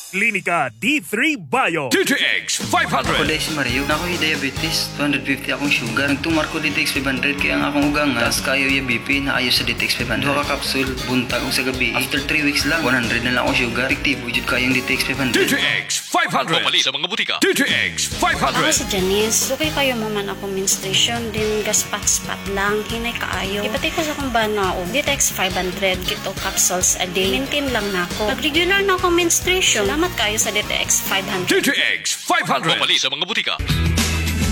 Klinika D3 Bio. DTX 500. Ako dahil si Mario, na ako yung diabetes, 250 akong sugar. Nagtumar ko DTX 500 kaya ang akong ugang tas kayo yung BP na ayo sa DTX 500. Duha ka kapsul, buntag ko sa gabi. After 3 weeks lang, 100 na lang ako sugar. Efektibo jud kayong DTX 500. DTX 500. Pumali sa mga butika. DTX Ako 500. si Janice. Dugay kayo maman ako menstruation din gaspat-spat lang. Hinay kaayo. Ipatay ko sa kong banao. DTX 500 kito capsules a day. Maintain lang na ako. Pag regular na ako menstruation, salamat kayo sa DTX 500. DTX 500. Pumali sa mga butika.